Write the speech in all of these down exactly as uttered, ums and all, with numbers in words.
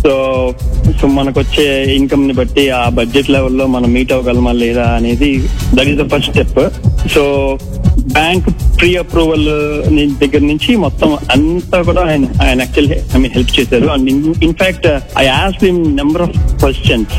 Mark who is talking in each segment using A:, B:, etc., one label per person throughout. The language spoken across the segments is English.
A: So so మనకు వచ్చే income ని బట్టి ఆ బడ్జెట్ లెవెల్లో మనం మీట్ అవ్వగలమా లేదా అనేది that is the first step. So bank pre approval దగ్గర నుంచి మొత్తం అంతా కూడా ఆయన ఆయన యాక్చువల్లీ ఐ మీన్ హెల్ప్ చేశారు. And in fact I asked him number of questions.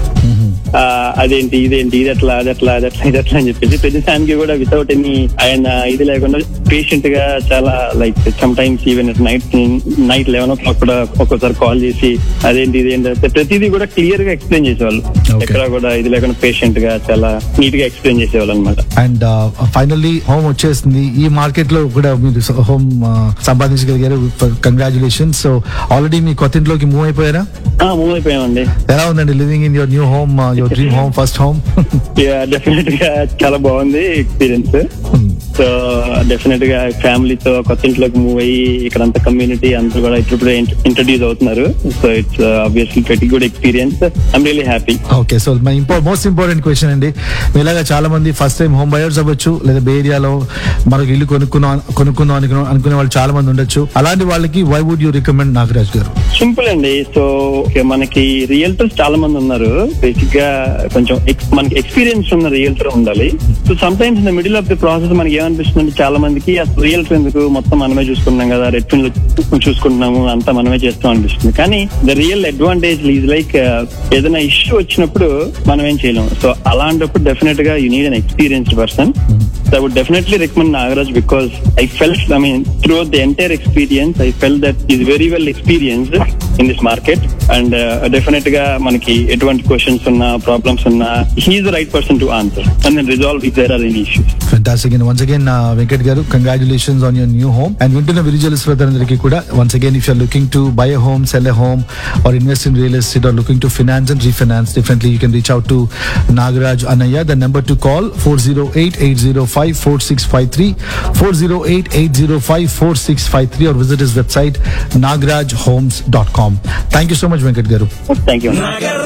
A: అదేంటి ఇదేంటి ఇది ఎట్లా అది ఎట్లా అది ఎట్లా ఇది ఎట్లా అని చెప్పేసి ప్రతి దానికి కూడా వితౌట్ ఎనీ ఆయన ఇది లేకుండా పేషెంట్ గా చాలా like some times even night night eleven ఓ క్లాక్ కూడా ఒక్కోసారి కాల్ చేసి అదేంటి ఇదేంటి ప్రతిదీ కూడా క్లియర్ గా ఎక్స్ప్లెయిన్ చేసేవాళ్ళు. ఎక్కడ కూడా ఇది లేకుండా పేషెంట్ గా చాలా నీట్ గా ఎక్స్ప్లెయిన్ చేసేవాళ్ళు అనమాట.
B: అండ్ ఫైనల్లీ హోమ్ వచ్చేసింది. ఈ మార్కెట్ లో కూడా మీరు హోమ్ సంపాదించగలిగారు. కంగ్రాచులేషన్స్. సో ఆల్రెడీ మీ కొత్త ఇంట్లోకి మూవ్ అయిపోయారా?
A: మూవ్ అయిపోయామండి.
B: ఎలా ఉందండి living in your new home, your dream home, first home?
A: Definite గా చాలా బాగుంది ఎక్స్పీరియన్స్. సో డెఫినెట్ గా ఫ్యామిలీతో కొత్త ఇంట్లోకి మూవ్ అయ్యి ఇక్కడంతా కమ్యూనిటీ అంతా కూడా ఇప్పుడు ఇంట్రడ్యూస్ అవుతున్నారు. So it's obviously very good experience. I'm really happy.
B: Okay, so my most important question అండి, మీలాగా చాలా మంది ఫస్ట్ టైం హోమ్ బయర్స్ అవ్వచ్చు, లేదా బే ఏరియాలో మనకు ఇల్లు కొనుక్కున్నాం కొనుక్కుందాం అనుకున్న అనుకునే వాళ్ళు చాలా మంది ఉండొచ్చు. అలాంటి వాళ్ళకి why would you recommend Nagaraj గారు?
A: సింపుల్ అండి. సో మనకి రియల్టర్స్ చాలా మంది ఉన్నారు. బేసిక్ గా కొంచెం మనకి ఎక్స్పీరియన్స్ ఉన్న రియల్టర్ ఉండాలి. So some times in the middle of the process మనకి ఏమనిపిస్తుంది, చాలా మందికి అసలు రియల్టర్ ఎందుకు, మొత్తం మనమే చూసుకున్నాం కదా, రెడ్ ఫిన్ చూసుకుంటున్నాము, అంతా మనమే చేస్తాం అనిపిస్తుంది. కానీ the real advantage is like ఏదైనా ఇష్యూ వచ్చినప్పుడు మనం ఏం చేయలేము. సో అలాంటప్పుడు డెఫినెట్ గా you need an experienced person. So I would definitely recommend Nagaraj because I felt, I mean, throughout the entire experience, I felt that he's very well experienced in this market. And uh, definitely ga manaki etvanti questions unna problems unna he is the right person to answer and then resolve if there are any issues.
B: Fantastic. And once again uh, Venkat garu, congratulations on your new home. And vintunna Virijalu Srotarandariki kuda once again, if you are looking to buy a home, sell a home or invest in real estate or looking to finance and refinance, definitely you can reach out to Nagaraj Anaya. The number to call four oh eight, eight oh five, four six five three, four oh eight, eight oh five, four six five three, or visit his website nagaraj homes dot com. Thank you so much Venkat garu.
A: Thank you.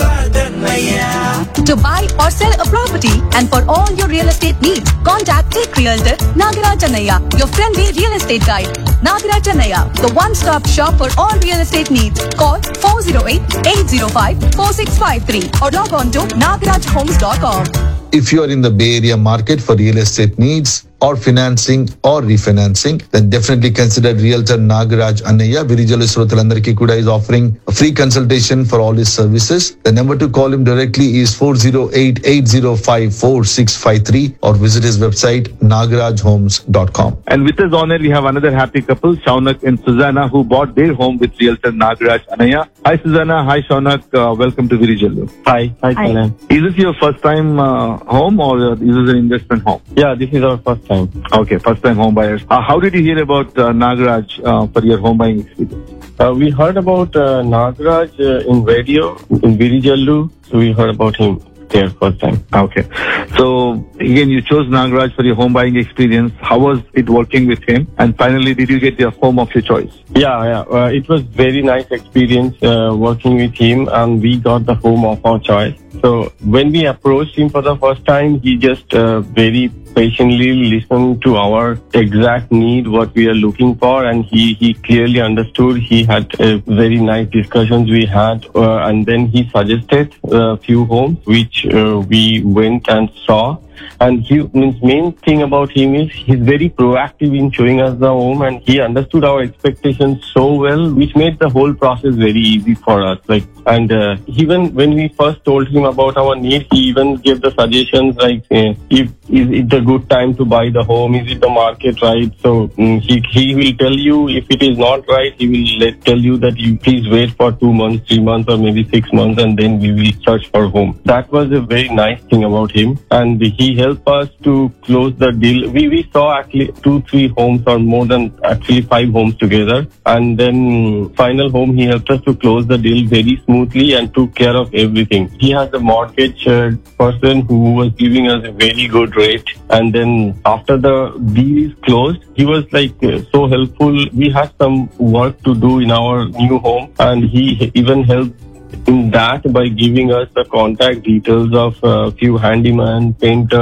C: To buy or sell a property and for all your real estate needs, contact Tech Realtor Nagaraj Anaya, your friendly real estate guide. Nagaraj Anaya, the one-stop shop for all real estate needs. Call four oh eight, eight oh five, four six five three or log on to nagaraj homes dot com.
D: If you are in the Bay Area market for real estate needs or financing or refinancing, then definitely consider Realtor Nagaraj Anaya. Virijalu Srotarandariki kuda is offering a free consultation for all his services. The number to call him directly is four oh eight, eight oh five, four six five three or visit his website nagaraj homes dot com.
E: And with us on air, we have another happy couple, Shaunak and Susanna, who bought their home with Realtor Nagaraj Anaya. Hi Susanna, hi Shaunak, uh, welcome to Virijalu.
F: Hi. Hi,
E: hi. Is this your first time uh, home or uh, is this an investment home?
F: Yeah, this is our first time.
E: Okay, first time home buyers. Uh, how did you hear about uh, Nagaraj uh, for your home buying experience?
F: Uh, we heard about uh, Nagaraj uh, in radio, in Virijalu, so we heard about him there first time.
E: Okay. So again, you chose Nagaraj for your home buying experience. How was it working with him? And finally, did you get the home of your choice?
F: Yeah, yeah. Uh, it was very nice experience uh, working with him, and we got the home of our choice. So when we approached him for the first time, he just uh, very patiently listened to our exact need, what we are looking for, and he, he clearly understood. He had uh, very nice discussions we had, uh, and then he suggested a few homes which uh, we went and saw. And he means main thing about him is he's very proactive in showing us the home, and he understood our expectations so well, which made the whole process very easy for us. Like, and uh, even when we first told him about our need, he even gave the suggestions like, uh, if is it a good time to buy the home? Is it the market right? So um, he he will tell you if it is not right. He will let tell you that you please wait for two months, three months, or maybe six months, and then we will search for home. That was a very nice thing about him, and he helped us to close the deal. We we saw actually two, three homes or more than actually five homes together, and then final home he helped us to close the deal very smoothly and took care of everything. He has a mortgage uh, person who was giving us a very good rate, and then after the deal is closed, he was like uh, so helpful. We had some work to do in our new home, and he even helped in that by giving us the contact details of a uh, few handyman, painters,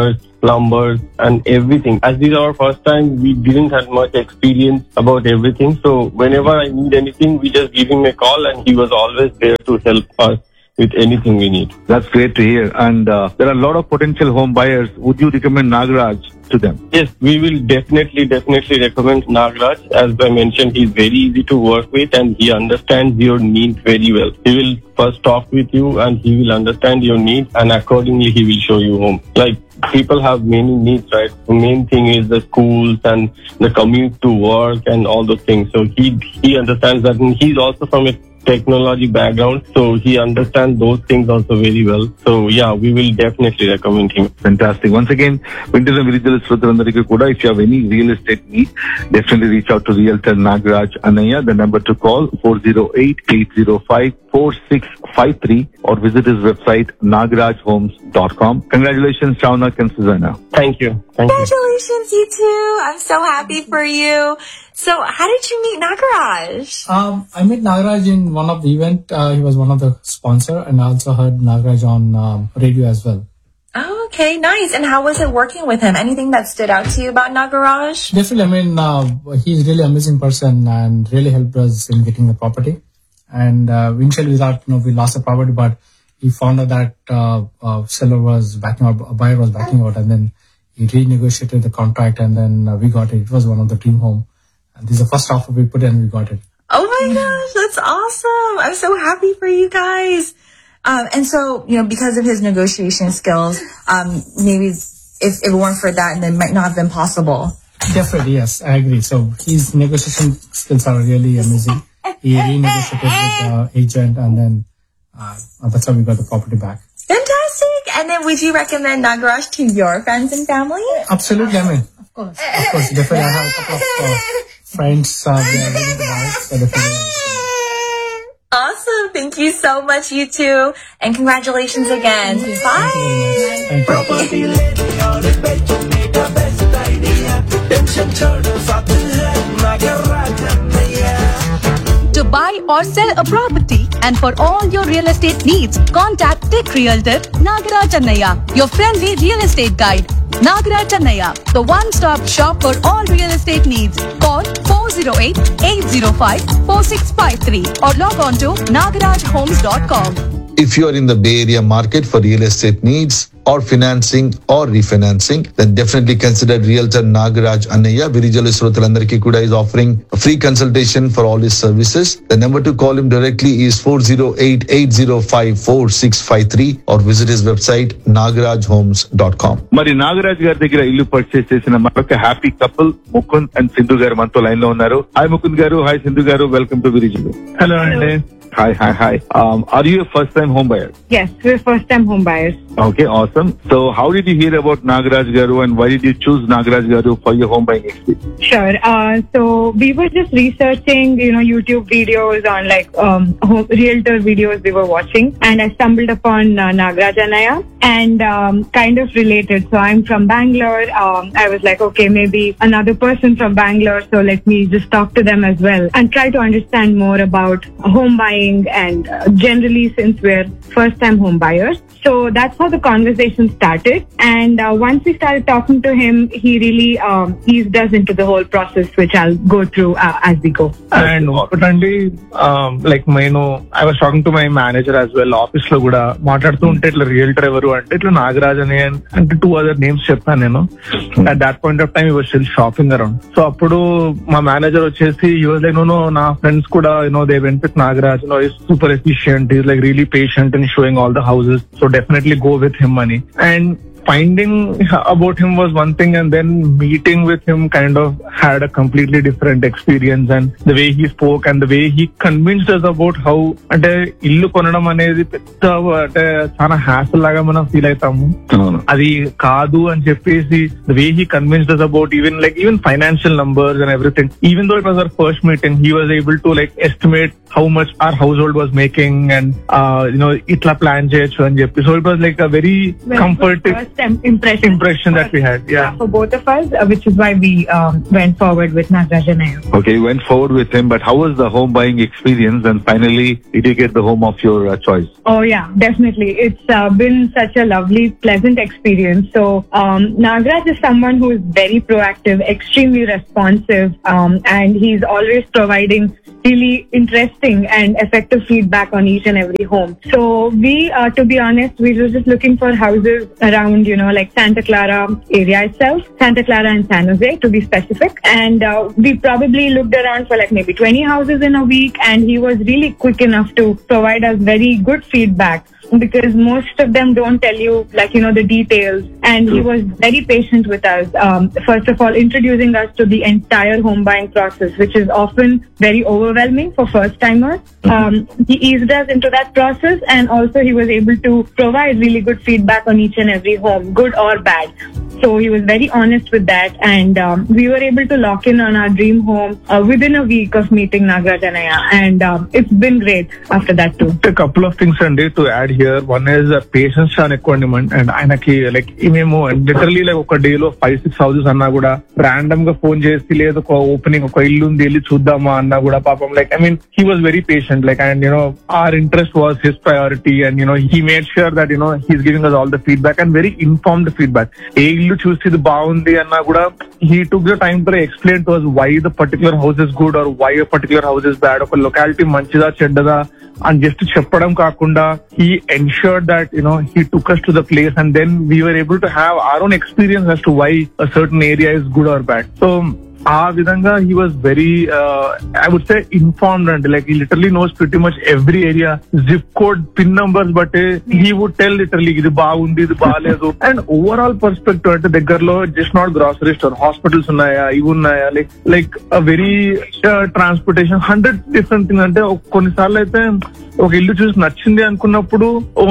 F: plumbers and everything. As this is our first time, we didn't have much experience about everything. So whenever I need anything, we just give him a call and he was always there to help us with anything we need.
E: That's great to hear. And uh, there are a lot of potential home buyers. Would you recommend Nagaraj to them?
F: Yes, we will definitely, definitely recommend Nagaraj. As I mentioned, he's very easy to work with and he understands your needs very well. He will first talk with you and he will understand your needs and accordingly he will show you home. Like, people have many needs, right? The main thing is the schools and the commute to work and all those things. So he he understands that, and he's also from a technology background, so he understands those things also very well. So yeah, we will definitely recommend him.
E: Fantastic. Once again, Vintage and Village Srudarandariki Kuda, if you have any real estate need, definitely reach out to Realtor Nagaraj Anaya. The number to call four oh eight, eight oh five, four six five three or visit his website nagaraj homes dot com. Congratulations, Shaunak and Susanna.
F: Thank you. Thank you.
G: Congratulations, you two. I'm so happy for you. So how did you meet Nagaraj?
H: Um, I met Nagaraj in one of the event. Uh, he was one of the sponsor, and I also heard Nagaraj on um, radio as well.
G: Oh, okay, nice. And how was it working with him? Anything that stood out to you about Nagaraj?
H: Definitely, I mean, uh, he's really amazing person and really helped us in getting the property. And uh, initially we thought, you know, we lost the property, but he found out that uh, uh, seller was backing out, a buyer was backing out, and then he renegotiated the contract, and then uh, we got it. It was one of the dream home. And this is the first offer we put in and we got it.
G: Oh my gosh, that's awesome. I'm so happy for you guys. Um, and so, you know, because of his negotiation skills, um, maybe if, if it weren't for that, then it might not have been possible.
H: Definitely, yes, I agree. So his negotiation skills are really amazing. He renegotiated with the agent, and then uh, that's how we got the property back.
G: Fantastic. And then would you recommend Nagaraj to your friends and family?
H: Absolutely, I mean, of course. Of course, definitely. I have a couple of uh, friends uh, they are willing to buy, so definitely.
G: Awesome. Thank you so much, you two. And congratulations again. Bye.
H: Thank you.
C: To buy or sell a property and for all your real estate needs, contact Tech Realtor Nagaraj Anaya, your friendly real estate guide. Nagaraj Anaya, the one-stop shop for all real estate needs. Call four oh eight, eight oh five, four six five three or log on to nagaraj homes dot com.
D: If you are in the Bay Area market for real estate needs or financing or refinancing, then definitely consider Realtor Nagaraj Anaya. Virijalu Srotalandariki Kuda is offering a free consultation for all his services. The number to call him directly is four oh eight, eight oh five, four six five three or visit his website nagaraj homes dot com.
E: మరి నాగరాజ్ గారి దగ్గర ఇల్లు purchase చేసిన మరొక happy couple Mukund and Sindhu గారు మనతో line లో ఉన్నారు. హాయ్ ముకుంద్ గారు, హాయ్ సింధు గారు, వెల్కమ్ టు విరిజలు.
I: హలో అండి.
E: Hi, hi, hi. Um, are you a first-time home buyer?
I: Yes, we're first-time home buyers.
E: Okay, awesome. So, how did you hear about Nagaraj Garu and why did you choose Nagaraj Garu for your home buying experience?
I: Sure. Uh, so, we were just researching, you know, YouTube videos on like um, home, realtor videos we were watching, and I stumbled upon uh, Nagaraj Anaya and um, kind of related. So, I'm from Bangalore. Um, I was like, okay, maybe another person from Bangalore, so let me just talk to them as well and try to understand more about home buying. And uh, generally, since we're first-time home buyers, so that's how the conversation started. And uh, once we started talking to him, he really um, eased us into the whole process, which I'll go through uh, as we go.
J: And ఒకటండి like నేను I was talking to my manager as well office లో కూడా మాట్లాడుతూ ఉంటే ఇట్లా realtor ఎవరు అంటే ఇట్లా నాగరాజ్ అని అంటే టూ అదర్ నేమ్స్ చెప్పాను నేను. At that point of time was still shopping around. So అప్పుడు మా మేనేజర్ వచ్చేసి ఈ వాజ్ లైక్ నో నా ఫ్రెండ్స్ కూడా you know they went with Nagaraj. You know, he's super efficient. He's like really patient in showing all the houses. So definitely go with him, money. And finding about him was one thing, and then meeting with him kind of had a completely different experience. And the way he spoke and the way he convinced us about how అంటే ఇల్లు కొనడం అనేది పెద్ద అంటే చాలా hassle లాగా మనం feel అవుతాము. అది కాదు అని చెప్పేసి the way he convinced us about even like even financial numbers and everything. Even though it was our first meeting, he was able to like estimate how much our household was making and uh, you know itla plan చేయొచ్చు అని చెప్పి. So it was like a very comforting.
I: im- impression.
J: Impression that we had, yeah.
I: For both of us, uh, which is why we um, went forward with Nagaraj Anaya.
E: Okay, you went forward with him, but how was the home buying experience? And finally, did you get the home of your uh, choice?
I: Oh yeah, definitely. It's uh, been such a lovely, pleasant experience. So um, Nagaraj is someone who is very proactive, extremely responsive, um, and he's always providing really interesting and effective feedback on each and every home. So we, uh, to be honest, we were just looking for houses around, you know, like Santa Clara area itself, Santa Clara and San Jose to be specific. And uh, we probably looked around for like maybe twenty houses in a week, and he was really quick enough to provide us very good feedback, because most of them don't tell you, like, you know, the details. And he was very patient with us. Um, first of all, introducing us to the entire home buying process, which is often very overwhelming for first timers. Um, he eased us into that process, and also he was able to provide really good feedback on each and every home, good or bad. So he was very honest with that, and um, we were able to lock in on our dream home uh, within a week of meeting Nagaraj Anaya, and um, it's been great after that too.
J: A couple of things Andy to add here. One is uh, patience చాలా ఎక్కువ and ఆయనకి like మేము literally like ఒక day లో five six houses అన్నా కూడా random గా phone చేసి లేదు ఒక ఓపెనింగ్ ఒక ఇల్లు ఉంది వెళ్ళి చూద్దామా అన్నా కూడా పాపం like I mean he was very patient like and you know are interest was his priority and you know he made sure that you know he's giving us all the feedback and very informed feedback. ఏ ఇల్లు చూసి ఇది బాగుంది అన్నా కూడా he took the time to explain to us why the particular house is good or why a particular house is bad. ఒక locality మంచిదా చెడ్డదా and just చెప్పడం కాకుండా he ensured that you know he took us to the place, and then we were able to have our own experience as to why a certain area is good or bad. So ఆ విధంగా he was very uh, I would say informed, and like he literally knows pretty much every area, zip code, pin numbers, but uh, he would tell literally ఇది బాగుంది ఇది బాగాలేదు. And overall perspective అంటే దగ్గరలో just not grocery store, hospitals ఉన్నాయా ఇవి ఉన్నాయా, like like very transportation, hundred different thing. అంటే కొన్నిసార్లు అయితే ఒక ఇల్లు చూసి నచ్చింది అనుకున్నప్పుడు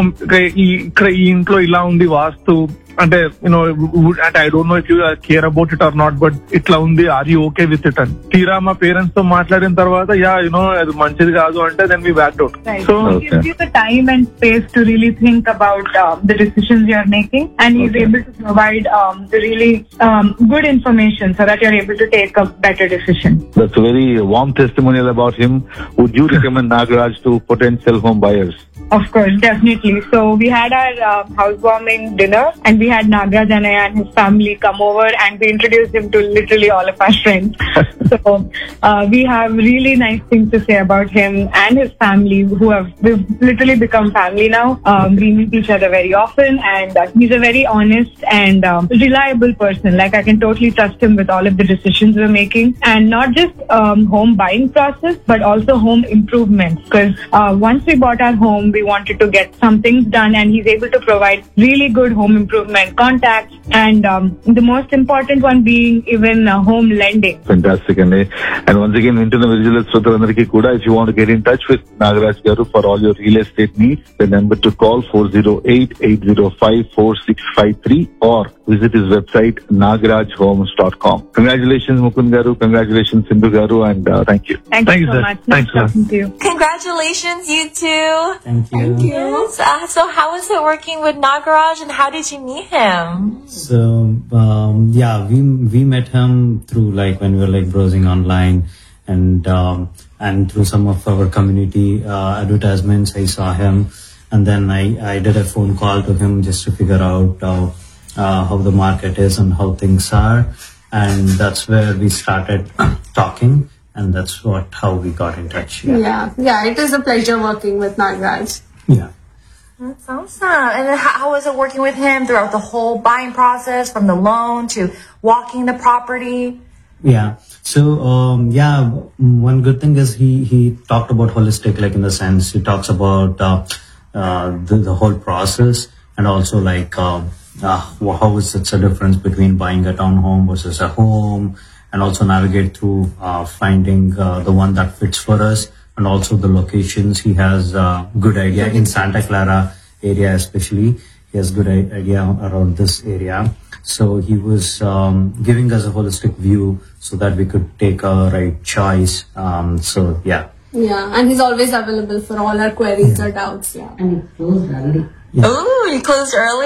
J: ఇక్కడ ఈ ఇంట్లో ఇలా ఉంది వాస్తు అంటే యూనో అంటే I don't know if you care about it or not, but ఇట్లా ఉంది, are you okay with it అని తీరా మా పేరెంట్స్ తో మాట్లాడిన తర్వాత యా యునో అది మంచిది కాదు అంటే then we back out.
I: So gives you the time and space to really think about um, the decisions you are making, and he's okay. able to provide um, the really um, good information so that you're able to take a better decision.
E: That's a very warm testimonial about him. Would you recommend Nagaraj to potential home buyers?
I: Of course, definitely. So we had our uh, housewarming dinner, and we had Nagaraj Anaya and his family come over, and we introduced him to literally all of our friends. So uh, we have really nice things to say about him and his family, who have we've literally become family now. Um, we meet each other very often, and uh, he's a very honest and um, reliable person. Like, I can totally trust him with all of the decisions we're making, and not just um, home buying process, but also home improvements. Because uh, once we bought our home, we wanted to get some things done, and he's able to provide really good home improvement contacts, and um, the most important one being even uh, home lending.
E: Fantastic. And, and once again, Vintuన్న Virijalis Srutalandariki kuda, if you want to get in touch with Nagaraj garu for all your real estate needs, the number to call four oh eight, eight oh five, four six five three or visit his website nagaraj homes dot com. Congratulations Mukund garu, congratulations Sindhu garu, and uh, thank you.
I: Thank,
J: thank
I: you so
J: you,
I: much.
J: Thanks,
I: nice talking to you.
K: Congratulations, you two.
L: Thank you.
K: Thank you. Uh, so how was it working with Nagaraj, and how did you meet him?
L: So um, yeah, we we met him through like when we were like browsing online, and um, and through some of our community uh, advertisements. I saw him, and then I I did a phone call to him just to figure out uh, uh, how the market is and how things are, and that's where we started talking. And that's what how we got in touch. Yeah,
M: yeah, yeah. It is a pleasure working with Nagaraj.
L: Yeah.
K: That's awesome. And then how, how was it working with him throughout the whole buying process, from the loan to walking the property?
L: Yeah. So, um, yeah, one good thing is he, he talked about holistic, like in the sense he talks about uh, uh, the, the whole process, and also like uh, uh, how is it a difference between buying a townhome versus a home, and also navigate through uh, finding uh, the one that fits for us, and also the locations. He has a uh, good idea in Santa Clara area, especially. He has good idea around this area. So he was um, giving us a holistic view so that we could take a right choice. Um, so yeah.
M: Yeah, and he's always available for all our queries or doubts. Yeah.
N: And he closed early.
L: Yeah.
K: Ooh, you closed early?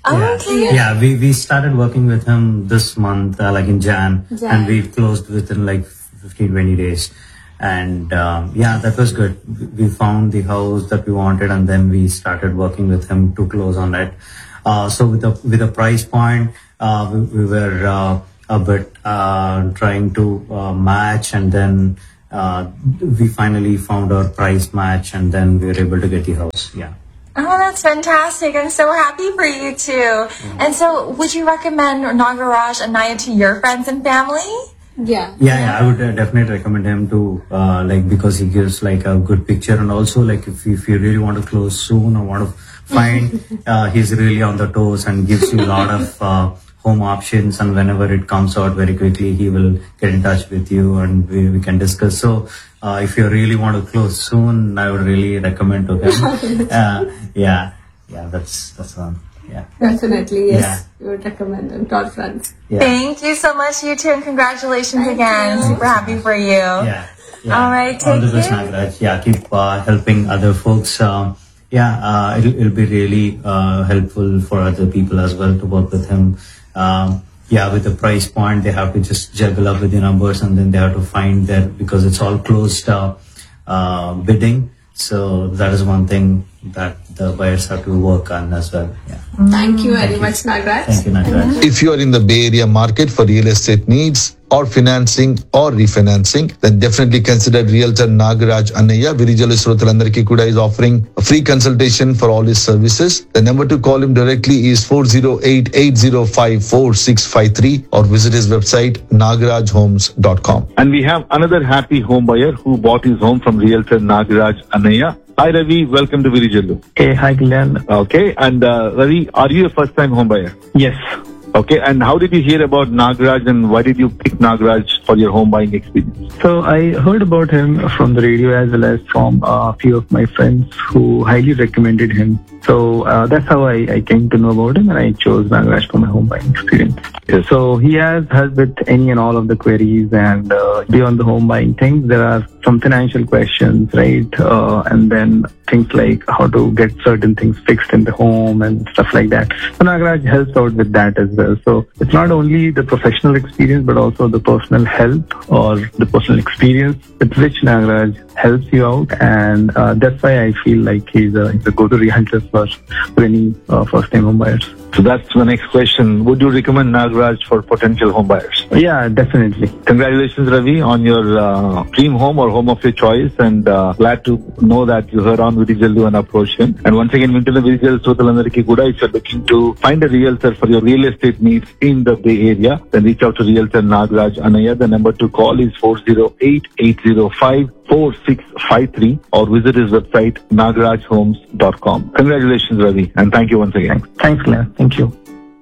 K: Oh,
L: yeah.
K: okay.
L: Yeah, we, we started working with him this month, uh, like in Jan,
K: Jan.
L: and we closed within like fifteen, twenty days. And um, yeah, that was good. We found the house that we wanted, and then we started working with him to close on it. Uh, so with a with a price point, uh, we, we were uh, a bit uh, trying to uh, match, and then uh, we finally found our price match, and then we were able to get the house. Yeah.
K: Oh, that's fantastic. I'm so happy for you two. Mm-hmm. And so would you recommend Nagaraj Anaya to your friends and family?
M: Yeah.
L: Yeah, yeah, I would uh, definitely recommend him to, uh, like, because he gives like a good picture, and also like if you, if you really want to close soon or want to find, uh, he's really on the toes and gives you a lot of uh, home options, and whenever it comes out very quickly, he will get in touch with you and we, we can discuss. So uh, if you really want to close soon, I would really recommend to him. uh, yeah, yeah, that's that's one. Yeah.
M: Definitely, yes.
L: Yeah.
M: We would recommend it to our friends.
L: Yeah.
K: Thank you so much, you two, and congratulations
M: Thank
K: again.
M: you.
K: Super happy for you.
L: Yeah. yeah.
K: All right,
L: All
K: take
L: the best,
K: care.
L: Nagaraj. Yeah, keep uh, helping other folks. Um, yeah, uh, it'll, it'll be really uh, helpful for other people as well to work with him. Um, yeah, with the price point, they have to just juggle up with the numbers, and then they have to find that, because it's all closed uh, uh, bidding. So that is one thing that the buyers have to work on as well. Yeah.
M: Thank you very
L: Thank you.
M: much, Nagraj.
L: Thank you, Nagaraj.
D: If you are in the Bay Area market for real estate needs or financing or refinancing, then definitely consider Realtor Nagaraj Anaya. Virijalu Srotalandariki Kuda is offering a free consultation for all his services. The number to call him directly is four zero eight, eight zero five, four six five three or visit his website nagaraj homes dot com.
E: And we have another happy home buyer who bought his home from Realtor Nagaraj Anaya. Hi Ravi, welcome to Virijalu.
J: Hey, hi Glenn.
E: Okay, and uh, Ravi, are you a first time home buyer?
J: Yes.
E: Okay, and how did you hear about Nagaraj, and why did you pick Nagaraj for your home buying experience?
J: So I heard about him from the radio as well as from a few of my friends who highly recommended him. So uh, that's how I, I came to know about him, and I chose Nagaraj for my home buying experience.
E: Yes.
J: So he has helped with any and all of the queries, and uh, beyond the home buying things, there are some financial questions, right? Uh, and then things like how to get certain things fixed in the home and stuff like that. So Nagaraj helps out with that as well. So it's not only the professional experience, but also the personal help or the personal experience with which Nagaraj helps you out. And uh, that's why I feel like he's a, he's a go-to realtor for, for any uh, first-time home buyers.
E: So that's the next question. Would you recommend Nagaraj for potential home buyers?
J: Yeah, definitely.
E: Congratulations, Ravi, on your uh, dream home or home of your choice, and uh, glad to know that you heard on Virijalu and approached him. And once again, Vintuna Virijalu Srotalandariki Kuda, if you're looking to find a realtor for your real estate needs in the Bay Area, then reach out to Realtor Nagaraj Anaya. The number to call is four zero eight, eight zero five, four six five three or visit his website nagaraj homes dot com. Congratulations, Ravi, and thank you once again.
J: Thanks, Glenn. Thank you.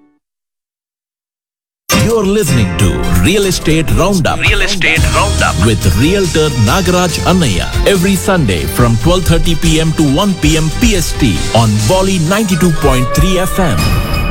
N: You're listening to Real Estate Roundup. Real Estate Roundup with Realtor Nagaraj Anaya every Sunday from twelve thirty p.m. to one p.m. P S T on Volley ninety-two point three F M.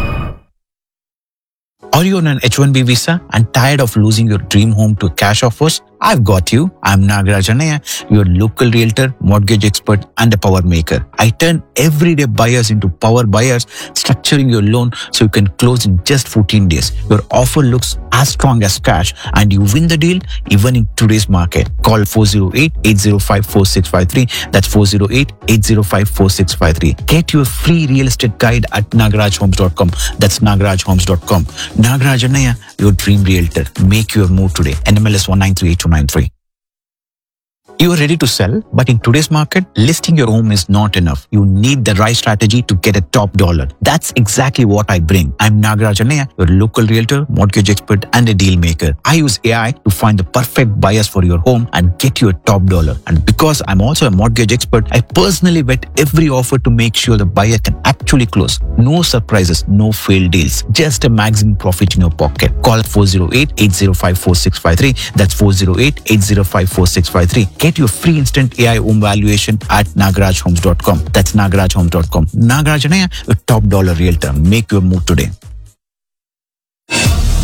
O: Are you on an H one B visa and tired of losing your dream home to cash offers? I've got you. I'm Nagaraj Anaya, your local realtor, mortgage expert, and a power maker. I turn everyday buyers into power buyers, structuring your loan so you can close in just fourteen days. Your offer looks as strong as cash, and you win the deal even in today's market. Call four zero eight, eight zero five, four six five three. That's four zero eight, eight zero five, four six five three. Get your free real estate guide at nagaraj homes dot com. That's nagaraj homes dot com. Nagaraj Anaya, your dream realtor. Make your move today. N M L S one nine three eight two nine three. You are ready to sell, but in today's market, listing your home is not enough. You need the right strategy to get a top dollar. That's exactly what I bring. I'm Nagaraj Anaya, your local realtor, mortgage expert, and a deal maker. I use A I to find the perfect buyers for your home and get you a top dollar. And because I'm also a mortgage expert, I personally vet every offer to make sure the buyer can actually close. No surprises, no failed deals, just a maximum profit in your pocket. Call four zero eight, eight zero five, four six five three. That's four zero eight, eight zero five, four six five three. Get your free instant A I home valuation at nagaraj homes dot com. That's nagaraj homes dot com. Nagaraj Anaya, a top dollar realtor. Make your move today.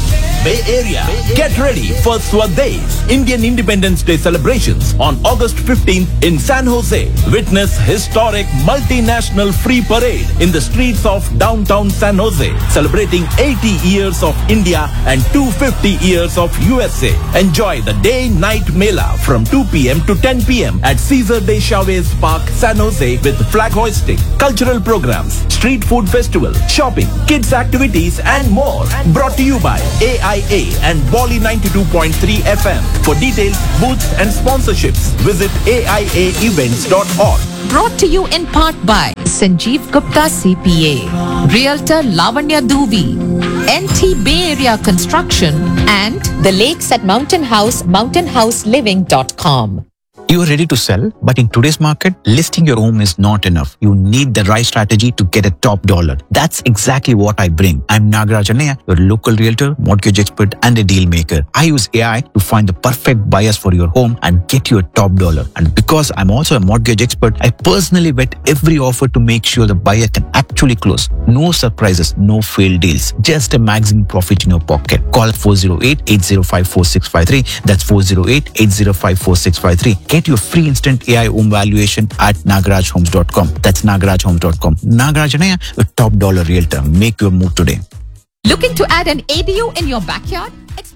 N: Bay Area. Get ready for Swadesh, Indian Independence Day celebrations on August fifteenth in San Jose. Witness historic multinational free parade in the streets of downtown San Jose, celebrating eighty years of India and two hundred fifty years of U S A. Enjoy the day-night Mela from two p.m. to ten p.m. at Cesar de Chavez Park, San Jose with flag hoisting, cultural programs, street food festival, shopping, kids activities and more. Brought to you by A I A and Bolly ninety-two point three F M. For details, booths and sponsorships, visit A I A events dot org.
P: Brought to you in part by Sanjeev Gupta C P A, Realtor Lavanya Duvi, N T Bay Area Construction, and The Lakes at Mountain House, mountain house living dot com.
O: You are ready to sell, but in today's market, listing your home is not enough. You need the right strategy to get a top dollar. That's exactly what I bring. I'm Nagaraj Annaiah, your local realtor, mortgage expert, and a deal maker. I use A I to find the perfect buyers for your home and get you a top dollar. And because I'm also a mortgage expert, I personally vet every offer to make sure the buyer can actually close. No surprises, no failed deals, just a maximum profit in your pocket. Call four oh eight, eight oh five, four six five three. That's four oh eight, eight oh five, four six five three. Get your free instant A I home valuation at nagaraj homes dot com. That's nagaraj homes dot com. Nagaraj Annaiah, a top dollar realtor. Make your move today.
P: Looking to add an A D U in your backyard?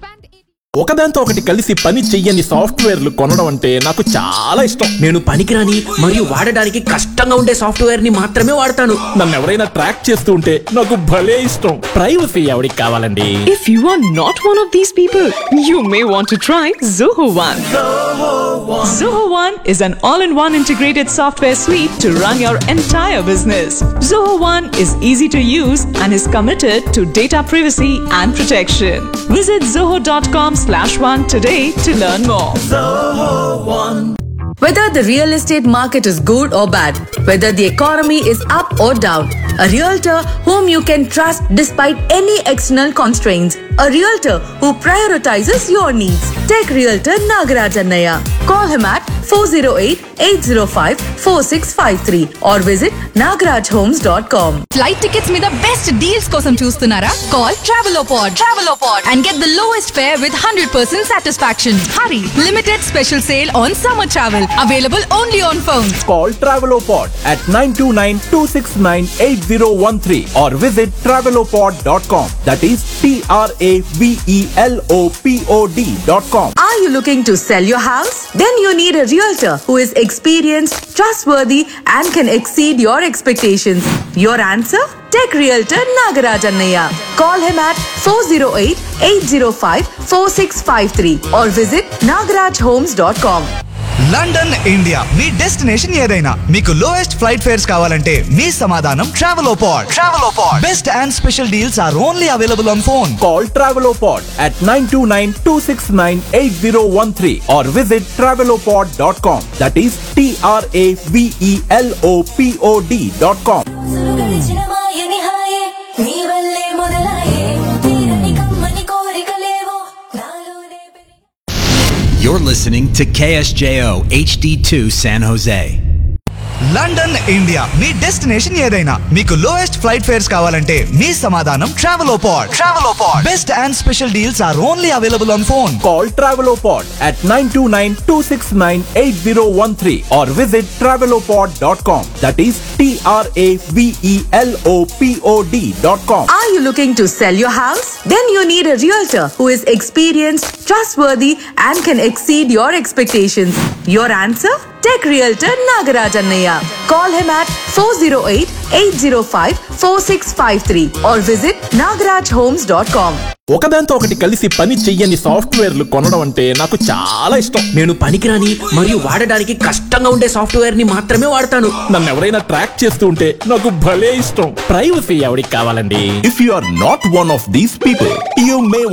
N: ఒకదాంతో ఒకటి కలిసి పని చెయ్యని సాఫ్ట్వేర్లు కొనడం అంటే నాకు చాలా ఇష్టం.
Q: నేను పనికిరాని మరియు వాడడానికి కష్టంగా ఉండే సాఫ్ట్వేర్ ని మాత్రమే వాడతాను.
N: నన్ను ఎవరైనా ట్రాక్ చేస్తూ ఉంటే నాకు భలే ఇష్టం. ప్రైవసీ ఎవరికి కావాలండి?
R: If you are not one of these people, you may want to try Zoho One. Zoho One is an all-in-one integrated software suite to run your entire business. Zoho One is easy to use and is committed to data privacy and protection. Visit zoho dot com slash one today to learn more. Zoho
C: One. Whether the real estate market is good or bad, whether the economy is up or down, a realtor whom you can trust despite any external constraints, a realtor who prioritizes your needs. Take Realtor Nagaraj Annaiah. Call him at four oh eight, eight oh five, four six five three or visit nagaraj homes dot com. Flight tickets మీద best deals కోసం చూస్తున్నారా? Call Travelopod. Travelopod and get the lowest fare with one hundred percent satisfaction. Hurry! Limited special sale on summer travel. Available only on phones.
N: Call Travelopod at nine two nine, two six nine, eight oh one three or visit travelopod dot com. That is T R A V E L O P O D dot com.
C: Are you looking to sell your house? Then you need a realtor who is experienced, trustworthy, and can exceed your expectations. Your answer? Tech Realtor Nagaraj Annaiah. Call him at four oh eight, eight oh five, four six five three or visit nagaraj homes dot com.
S: London India me destination ఏదైనా మీకు lowest flight fares కావాలంటే మీ సమాధానం Travelopod. Travelopod best and special deals are only available on phone.
N: Call Travelopod at nine two nine, two six nine, eight oh one three or visit travelopod dot com. That is T R A V E L O P O D dot com.
T: You're listening to K S J O H D two San Jose.
S: London India me destination ఏదైనా మీకు lowest flight fares కావాలంటే మీ సమాధానం Travelopod. Travelopod best and special deals are only available on phone.
N: Call Travelopod at nine two nine, two six nine, eight oh one three or visit travelopod dot com. That is T R A V E L O P O D dot com.
C: Are you looking to sell your house? Then you need a realtor who is experienced, trustworthy, and can exceed your expectations. Your answer? Tech Realtor Nagaraj Annaiah. Call him at four oh eight, eight oh five, four six five three or visit nagaraj homes dot com.
N: ఒకదాంతో ఒకటి కలిసి పని చెయ్యని సాఫ్ట్వేర్లు కొనడం అంటే నాకు చాలా ఇష్టం.
Q: నేను పనికిరాని మరియు వాడడానికి కష్టంగా ఉండే సాఫ్ట్వేర్ ని మాత్రమే వాడతాను.
N: నన్ను ఎవరైనా ట్రాక్ చేస్తూ ఉంటే నాకు భలే ఇష్టం. ప్రైవసీ ఎవరికి కావాలండి? If you are not one of these people, you may